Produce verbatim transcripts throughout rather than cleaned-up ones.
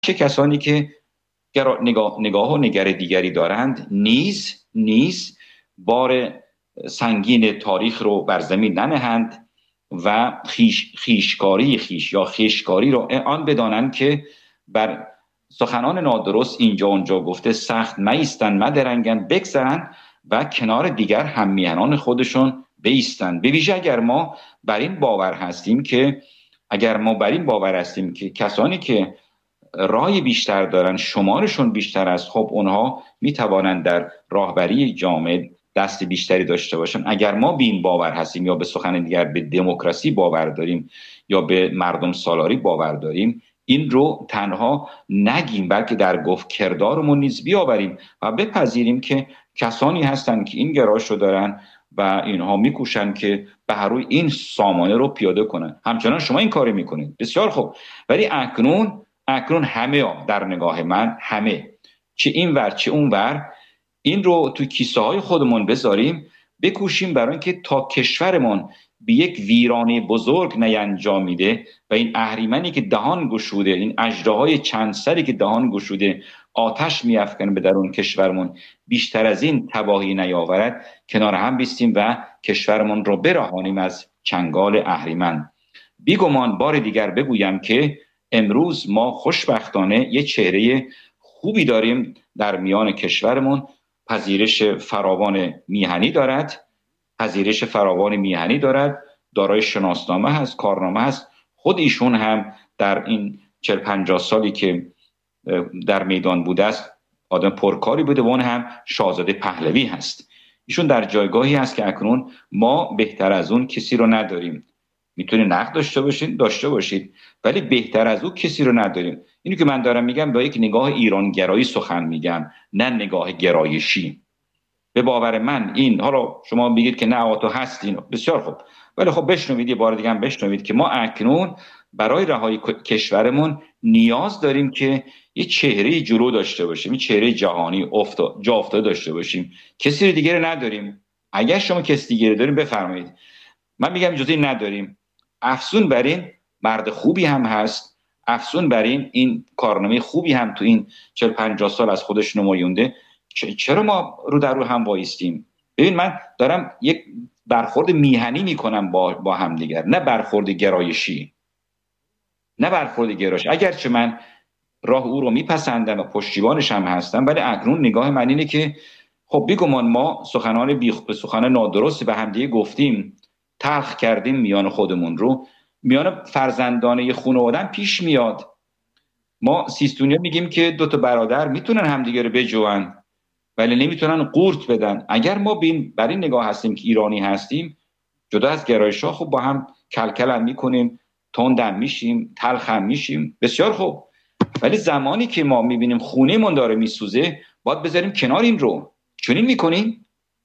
چه کسانی که نگاه, نگاه و نگر دیگری دارند نیز نیز بار سنگین تاریخ رو بر زمین ننهند و خیش خیشکاری خیش یا خیشکاری رو آن بدانند که بر سخنان نادرست اینجا اونجا گفته سخت مایستند، مدرنگند، بگذرند و کنار دیگر هممیهنان خودشون بایستند. به ویژه اگر ما بر این باور هستیم که اگر ما بر این باور هستیم که کسانی که رای بیشتر دارن، شمارشون بیشتر است، خب اونها میتوانند در راهبری جامعه دست بیشتری داشته باشن. اگر ما به این باور هستیم یا به سخن دیگر به دموکراسی باور داریم یا به مردم سالاری باور داریم، این رو تنها نگیم بلکه در گفت کردارمون نیز بیاوریم و بپذیریم که کسانی هستند که این گرایش رو دارن و اینها میکوشن که به هر روی این سامانه رو پیاده کنن. همچنان شما این کاری میکنید، بسیار خوب، ولی اکنون اکنون همه ها در نگاه من همه، چه این ور چه اون ور، این رو تو کیسه های خودمون بذاریم، بکوشیم برای اینکه تا کشورمون به یک ویرانه بزرگ نینجامیده و این اهریمنی که دهان گشوده، این اژدهای چند سری که دهان گشوده آتش میافکنه به درون کشورمون، بیشتر از این تباهی نیاورد، کنار هم بیستیم و کشورمون رو برهانیم از چنگال اهریمن. بیگمان بار دیگر بگویم که امروز ما خوشبختانه یه چهره خوبی داریم در میان کشورمون. پذیرش فراوان میهنی دارد پذیرش فراوان میهنی دارد دارای شناسنامه هست، کارنامه هست. خود ایشون هم در این چهل پنجاه سالی که در میدان بوده است آدم پرکاری بوده و اون هم شاهزاده پهلوی هست. ایشون در جایگاهی هست که اکنون ما بهتر از اون کسی رو نداریم. میتونید نقد داشته باشید داشته باشید ولی بهتر از او کسی رو نداریم. اینو که من دارم میگم با یک نگاه ایران گرایی سخن میگم، نه نگاه گرایشی. به باور من این، حالا شما میگید که نه آقا تو هستین، بسیار خوب، ولی خب بشنوید یه بار دیگه هم بشنوید که ما اکنون برای رهایی کشورمون نیاز داریم که یه چهره جلو داشته باشیم، یه چهره جهانی افتا جا افتاده داشته باشیم. کسی دیگه رو نداریم. اگر شما کسی دیگه رو داریم بفرمایید. من میگم جزئی نداریم. افسون بر این مرد خوبی هم هست، افسون بر این این کارنامه خوبی هم تو این چهل پنجاه سال از خودش نمایونده. چرا ما رو در رو هم وایستیم؟ ببین من دارم یک برخورد میهنی میکنم با با هم دیگر، نه برخورد گرایشی، نه برخورد گرایشی. اگرچه من راه او رو میپسندم و پشتیبانش هم هستم، ولی اکنون نگاه من اینه که خب بیگمان ما سخنان بی سخن نادرست به هم دیگه گفتیم، تلخ کردیم میان خودمون رو، میان فرزندانه خانواده‌ام پیش میاد. ما سیستونیا میگیم که دو تا برادر میتونن همدیگه رو بجوان ولی نمیتونن قورت بدن. اگر ما بین بر این نگاه هستیم که ایرانی هستیم، جدا از گرایش‌ها، خب با هم کلکل هم میکنیم، تندم میشیم، تلخ هم میشیم، بسیار خوب. ولی زمانی که ما میبینیم خونه‌مون داره میسوزه، باید بذاریم کنار این رو. چنین میکنیم؟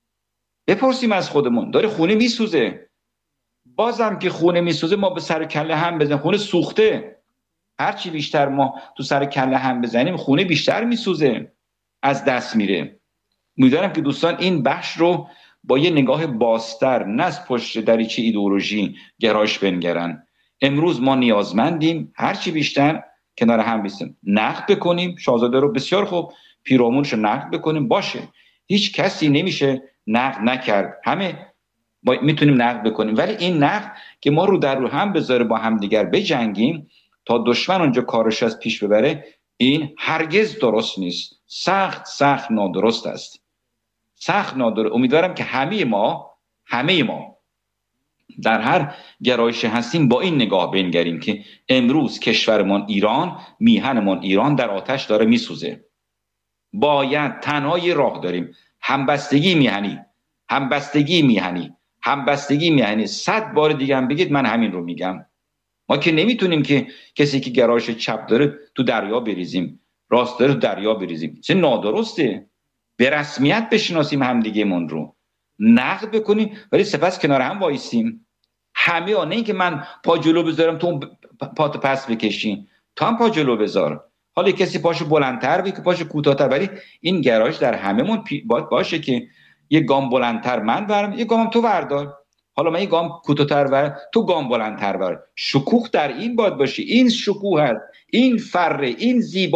بپرسیم از خودمون، داره خونه میسوزه، بازم که خونه میسوزه ما به سر کله هم بزنیم. خونه سوخته، هرچی بیشتر ما تو سر کله هم بزنیم خونه بیشتر میسوزه، از دست میره. امیدوارم که دوستان این بخش رو با یه نگاه بازتر، نه از پشت دریچه ایدئولوژی گرایش بنگرن. امروز ما نیازمندیم هرچی بیشتر کنار هم بیستیم، نقد بکنیم شاهزاده رو، بسیار خوب، پیرامونش رو نقد بکنیم، باشه، هیچ کسی نمیشه نقد نکرد، همه میتونیم نقد بکنیم، ولی این نقد که ما رو در رو هم بذاره با هم دیگر بجنگیم تا دشمن اونجا کارش از پیش ببره، این هرگز درست نیست. سخت سخت نادرست است، سخت نادرست. امیدوارم که همه ما همه ما در هر گرایشی هستیم با این نگاه بنگریم که امروز کشورمان ایران، میهنمان ایران در آتش داره میسوزه. باید تنها یه راه داریم، همبستگی میهنی، همبستگی میهنی، همبستگی میهنی. صد بار دیگه هم بگید من همین رو میگم. ما که نمیتونیم که کسی که گرایش چپ داره تو دریا بریزیم، راست داره تو دریا بریزیم. چه نادرسته. به رسمیت بشناسیم همدیگه من رو، نقد بکنیم، ولی سپس کنار هم وایسیم. همه ها، نه این که من پا جلو بذارم تو پاتو پس بکشین، تو هم پا جلو بذار. حالا کسی پاشو بلندتر بگه، پاشو کوتاه‌تر، ولی این گرایش در هممون باشه که یک گام بلندتر من برم، یک گامم تو بردار. حالا من این گام کوتاه‌تر و تو گام بلندتر بر. شکوه در این باد باشی، این شکوه هست، این فره، این زیبا